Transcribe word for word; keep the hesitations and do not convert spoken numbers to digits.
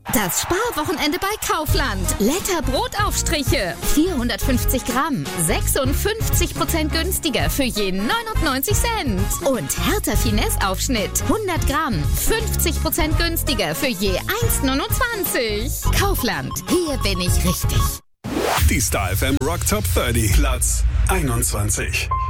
Das Sparwochenende bei Kaufland. Letter Brotaufstriche. vierhundertfünfzig Gramm. sechsundfünfzig Prozent günstiger für je neunundneunzig Cent. Und Hertha Finesse Aufschnitt. hundert Gramm. fünfzig Prozent günstiger für je eins neunundzwanzig. Kaufland. Hier bin ich richtig. Die Star F M Rock Top dreißig. Platz einundzwanzig.